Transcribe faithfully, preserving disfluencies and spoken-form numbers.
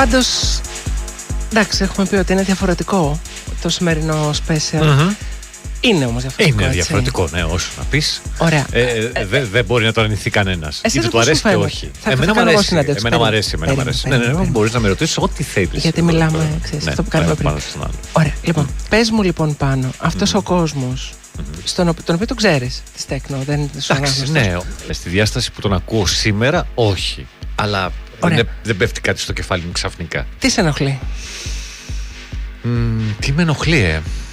Πάντως, εντάξει, έχουμε πει ότι είναι διαφορετικό το σημερινό special. Mm-hmm. Είναι όμως διαφορετικό. Είναι έτσι. διαφορετικό, ναι, όσο να πεις. Ωραία. Ε, ε, δεν δε μπορεί να το αρνηθεί κανένας. Είτε του αρέσει είτε όχι. Θα Εμένα μου αρέσει. Εμένα μου αρέσει. Εμένα μου αρέσει. Ναι, ναι, ναι, μπορείς να με ρωτήσεις ό,τι θέλεις. Γιατί μιλάμε, ξέρεις, αυτό που κάνουμε πριν. Ωραία, λοιπόν, πες μου λοιπόν πάνω, αυτός ο κόσμος, στον οποίο, τον οποίο τον ξέρεις, της τέκνο, δεν σου ανάγνωστος. Ναι, στη διάσταση που τον ακούω σήμερα, όχι. Αλλά δεν, δεν πέφτει κάτι στο κεφάλι μου ξαφνικά. Τι σε ενοχλεί? Mm, τι με ενοχλεί, ε.